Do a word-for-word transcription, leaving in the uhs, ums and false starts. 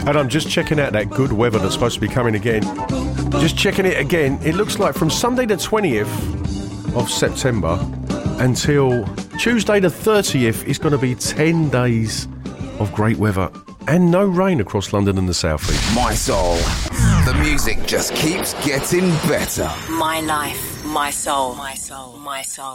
And I'm just checking out that good weather that's supposed to be coming again. Just checking it again. It looks like from Sunday the twentieth of September until Tuesday the thirtieth, it's going to be ten days of great weather and no rain across London and the South East. My Soul. The music just keeps getting better. My life, my soul, my soul, my soul.